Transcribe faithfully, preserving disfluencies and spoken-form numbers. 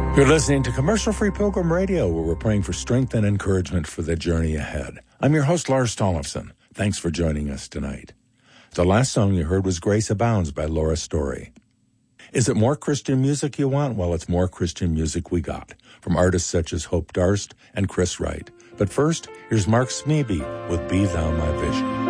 You're listening to Commercial-Free Pilgrim Radio, where we're praying for strength and encouragement for the journey ahead. I'm your host, Lars Tollefson. Thanks for joining us tonight. The last song you heard was Grace Abounds by Laura Story. Is it more Christian music you want? Well, it's more Christian music we got, from artists such as Hope Darst and Chris Wright. But first, here's Mark Smeby with Be Thou My Vision.